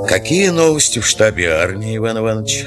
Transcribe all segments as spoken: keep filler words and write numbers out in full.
Какие новости в штабе армии, Иван Иванович?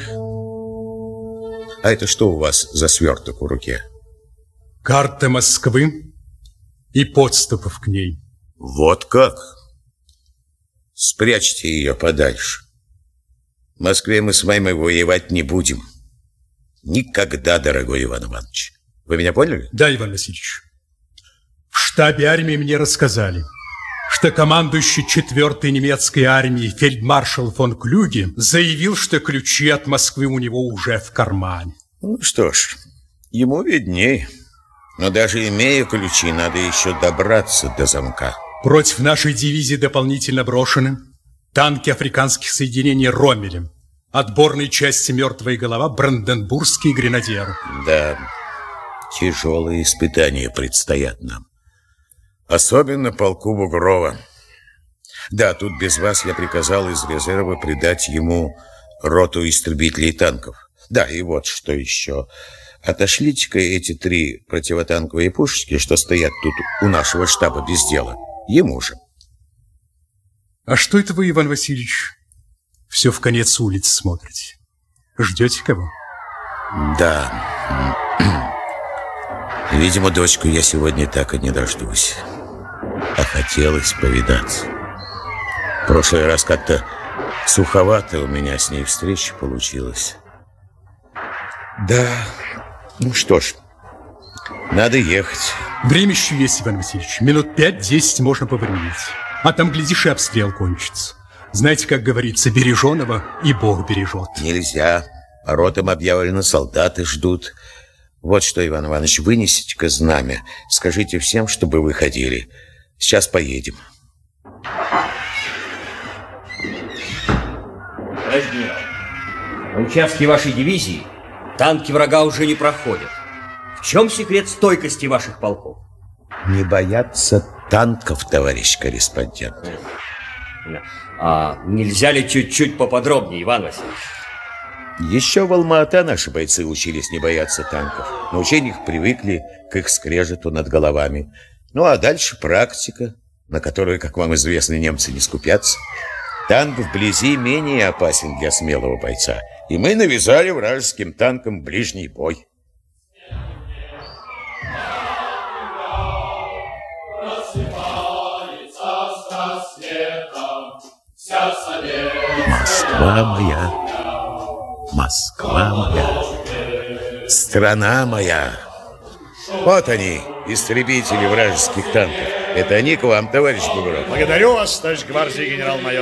А это что у вас за сверток в руке? Карта Москвы и подступов к ней. Вот как? Спрячьте ее подальше. В Москве мы с вами воевать не будем. Никогда, дорогой Иван Иванович. Вы меня поняли? Да, Иван Васильевич. В штабе армии мне рассказали, что командующий четвертой немецкой армией фельдмаршал фон Клюге заявил, что ключи от Москвы у него уже в кармане. Ну что ж, ему видней. Но даже имея ключи, надо еще добраться до замка. Против нашей дивизии дополнительно брошены танки африканских соединений «Роммелем», отборной части «Мертвая голова», бранденбургские гренадеры. Да, тяжелые испытания предстоят нам. Особенно полку Бугрова. Да, тут без вас я приказал из резерва придать ему роту истребителей танков. Да, и вот что еще. Отошлите-ка эти три противотанковые пушечки, что стоят тут у нашего штаба без дела, ему же. А что это вы, Иван Васильевич, все в конец улицы смотрите? Ждете кого? Да. Видимо, дочку я сегодня так и не дождусь. А хотелось повидаться. В прошлый раз как-то суховато у меня с ней встреча получилась. Да, ну что ж, надо ехать. Время еще есть, Иван Васильевич. Минут пять-десять можно повременить. А там, глядишь, и обстрел кончится. Знаете, как говорится, береженого и Бог бережет. Нельзя. По ротам объявлено, солдаты ждут. Вот что, Иван Иванович, вынесите-ка знамя. Скажите всем, чтобы выходили. Сейчас поедем. Товарищ генерал, на участке вашей дивизии танки врага уже не проходят. В чем секрет стойкости ваших полков? Не боятся танков, товарищ корреспондент. А нельзя ли чуть-чуть поподробнее, Иван Васильевич? Еще в Алма-Ата наши бойцы учились не бояться танков. На учениях привыкли к их скрежету над головами. Ну а дальше практика, на которую, как вам известно, немцы не скупятся. Танк вблизи менее опасен для смелого бойца. И мы навязали вражеским танкам ближний бой. Москва моя, Москва моя, страна моя. Вот они, истребители вражеских танков. Это они к вам, товарищ Бугров. Благодарю вас, товарищ гвардии генерал-майор.